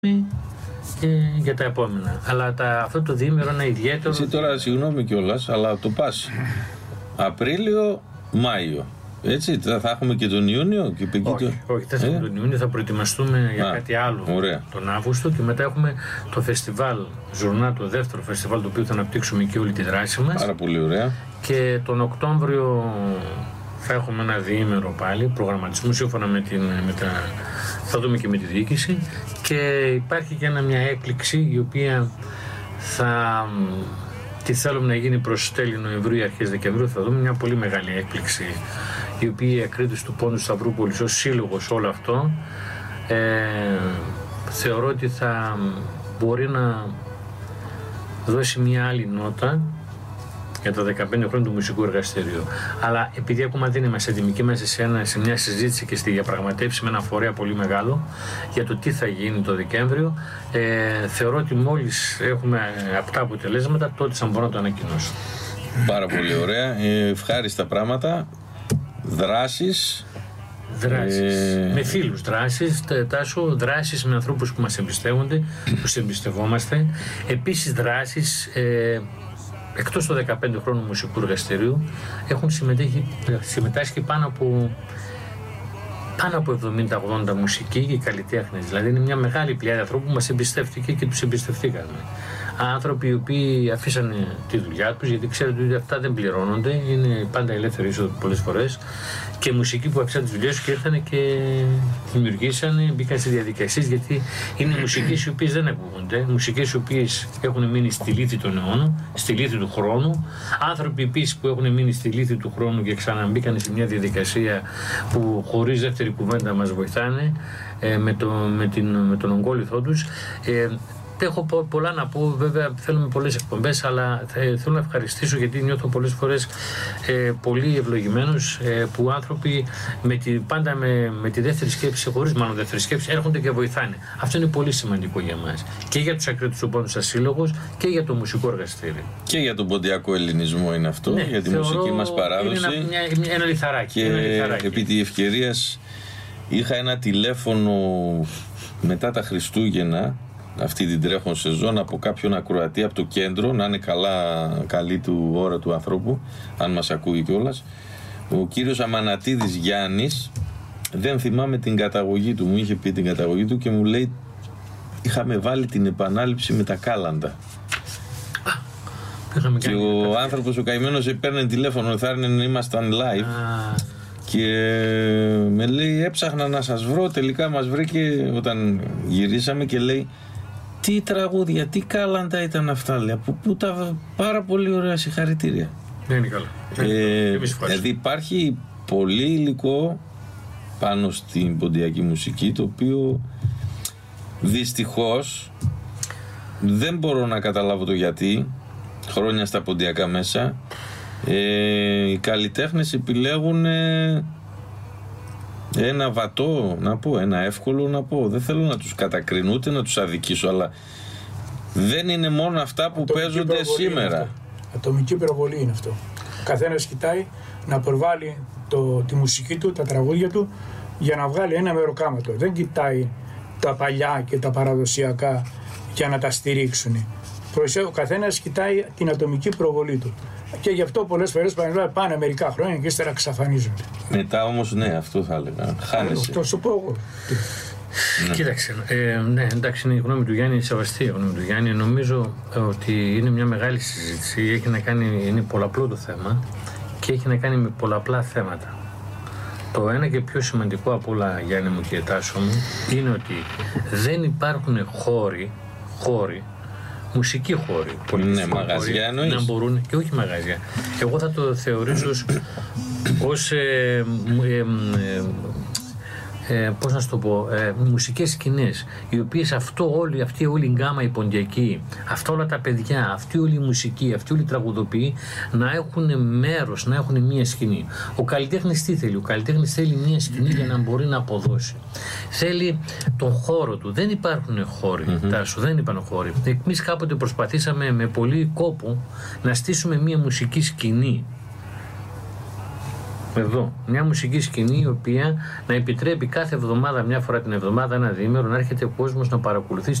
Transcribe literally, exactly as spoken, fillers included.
και για τα επόμενα. Αλλά τα, αυτό το διήμερο είναι ιδιαίτερο. Εσύ τώρα συγγνώμη κιόλας, αλλά το πας Απρίλιο, Μάιο. Έτσι, θα έχουμε και τον Ιούνιο και όχι, το... όχι, θα έχουμε ε? τον Ιούνιο, θα προετοιμαστούμε για Α, κάτι άλλο ωραία. τον Αύγουστο και μετά έχουμε το φεστιβάλ Ζουρνά, το δεύτερο φεστιβάλ το οποίο θα αναπτύξουμε και όλη τη δράση μας. Πάρα πολύ ωραία. Και τον Οκτώβριο θα έχουμε ένα διήμερο πάλι προγραμματισμού σύμφωνα με, την, με τα... θα δούμε και με τη διοίκηση και υπάρχει και ένα, μια έκπληξη η οποία θα τη θέλουμε να γίνει προς τέλη Νοεμβρίου ή αρχές Δεκεμβρίου. Θα δούμε μια πολύ μεγάλη έκπληξη η οποία η Ακρίτης του Πόντου Σταυρούπολης ως σύλλογος όλο αυτό ε, θεωρώ ότι θα μπορεί να δώσει μια άλλη νότα για τα δεκαπέντε χρόνια του μουσικού εργαστηρίου. Αλλά επειδή ακόμα δεν είμαστε έτοιμοι και είμαστε σε, ένα, σε μια συζήτηση και στη διαπραγματεύση με ένα φορέα πολύ μεγάλο για το τι θα γίνει το Δεκέμβριο, ε, θεωρώ ότι μόλις έχουμε αυτά αποτελέσματα, τότε θα μπορώ να το ανακοινώσω. Πάρα πολύ ωραία. Ε, ευχάριστα πράγματα. Δράσεις. Δράσεις. Ε... Με φίλους δράσεις, Τάσο, δράσεις με ανθρώπους που μας εμπιστεύονται, τους εμπιστευόμαστε. Επίσης δράσεις. Ε, Εκτός του δεκαπέντε χρόνου μουσικού εργαστηρίου έχουν συμμετάσχει πάνω από, πάνω από εβδομήντα ογδόντα μουσικοί και καλλιτέχνες. Δηλαδή είναι μια μεγάλη πλειάδα ανθρώπων που μας εμπιστεύτηκε και τους εμπιστευτήκαμε. Άνθρωποι οι οποίοι αφήσανε τη δουλειά τους, γιατί ξέρετε ότι αυτά δεν πληρώνονται, είναι πάντα ελεύθερη είσοδο πολλές φορές. Και μουσικοί που αφήσανε τις δουλειές και ήρθαν και δημιουργήσανε, μπήκαν σε διαδικασίες, γιατί είναι μουσικές οι οποίες δεν ακούγονται, μουσικές οι οποίες έχουν μείνει στη λύθη των αιώνων, στη λύθη του χρόνου. Άνθρωποι επίσης που έχουν μείνει στη λύθη του χρόνου και ξαναμπήκαν σε μια διαδικασία που χωρίς δεύτερη κουβέντα μας βοηθάνε ε, με, το, με, την, με τον ογκόληθό τους. Ε, Έχω πολλά να πω, βέβαια θέλουμε πολλές εκπομπές, αλλά θέλω να ευχαριστήσω γιατί νιώθω πολλές φορές ε, πολύ ευλογημένος ε, που άνθρωποι με τη, πάντα με, με τη δεύτερη σκέψη, χωρίς μάλλον δεύτερη σκέψη, έρχονται και βοηθάνε. Αυτό είναι πολύ σημαντικό για μας. Και για τους Ακρίτες του Πόντου σαν σύλλογος και για το μουσικό εργαστήριο. Και για τον ποντιακό ελληνισμό είναι αυτό, ναι, για τη μουσική μας παράδοση. Είναι ένα, μια, ένα λιθαράκι. Και ένα λιθαράκι. Επί τη ευκαιρίας είχα ένα τηλέφωνο μετά τα Χριστούγεννα, αυτή την τρέχον σεζόν, από κάποιον ακροατή από το κέντρο, να είναι καλά, καλή του ώρα του ανθρώπου, αν μας ακούει κιόλας. Ο κύριος Αμανατίδης Γιάννης, δεν θυμάμαι την καταγωγή του, μου είχε πει την καταγωγή του και μου λέει είχαμε βάλει την επανάληψη με τα Κάλαντα. Α, και ο άνθρωπος ο καημένος παίρνει τηλέφωνο, θα έρνε ήμασταν live. Α. Και με λέει έψαχνα να σας βρω, τελικά μας βρήκε όταν γυρίσαμε και λέει τι τραγούδια, τι Κάλαντα ήταν αυτά, λέει, από πού τα πάρα πολύ ωραία, συγχαρητήρια. Δεν είναι καλά. Ε, δηλαδή υπάρχει πολύ υλικό πάνω στην ποντιακή μουσική, το οποίο δυστυχώς δεν μπορώ να καταλάβω το γιατί, χρόνια στα ποντιακά μέσα, ε, οι καλλιτέχνες επιλέγουν ε, ένα βατό να πω, ένα εύκολο να πω, δεν θέλω να τους κατακρίνω ούτε να τους αδικήσω, αλλά δεν είναι μόνο αυτά που ατομική παίζονται σήμερα. Ατομική προβολή είναι αυτό. Ο καθένας κοιτάει να προβάλλει το, τη μουσική του, τα τραγούδια του για να βγάλει ένα μεροκάματο. Δεν κοιτάει τα παλιά και τα παραδοσιακά για να τα στηρίξουν. Ο καθένας κοιτάει την ατομική προβολή του. Και γι' αυτό πολλές φορές πάνε μερικά χρόνια και ύστερα εξαφανίζονται. Μετά όμως, ναι, αυτό θα έλεγα. Χάνεσαι. Αυτό σου πω εγώ. Ναι. Κοίταξε, ε, ναι, εντάξει, είναι η γνώμη του Γιάννη, η σεβαστή η γνώμη του Γιάννη. Νομίζω ότι είναι μια μεγάλη συζήτηση. Έχει να κάνει, είναι πολλαπλό το θέμα και έχει να κάνει με πολλαπλά θέματα. Το ένα και πιο σημαντικό από όλα, Γιάννη μου και Τάσο μου, είναι ότι δεν υπάρχουν χώροι, χώροι μουσική χώροι, ναι, μαγαζιά εννοείς. Να μπορούν, και όχι μαγαζιά. Εγώ θα το θεωρήσω ως, ως ε, ε, ε, ε, πώς να σου το πω, ε, μουσικές σκηνές, οι οποίες αυτό όλη, αυτή όλη η γκάμα η ποντιακή, αυτά όλα τα παιδιά, αυτή όλη η μουσική, αυτή όλη η τραγουδοποιοί να έχουν μέρος, να έχουν μία σκηνή. Ο καλλιτέχνης τι θέλει? Ο καλλιτέχνης θέλει μία σκηνή για να μπορεί να αποδώσει. Θέλει τον χώρο του. Δεν υπάρχουν χώροι, mm-hmm. Τάσο, δεν υπάρχουν χώροι. Εμείς κάποτε προσπαθήσαμε με πολύ κόπο να στήσουμε μία μουσική σκηνή. εδώ. Μια μουσική σκηνή η οποία να επιτρέπει κάθε εβδομάδα, μια φορά την εβδομάδα, ένα διήμερο, να έρχεται ο κόσμος να παρακολουθεί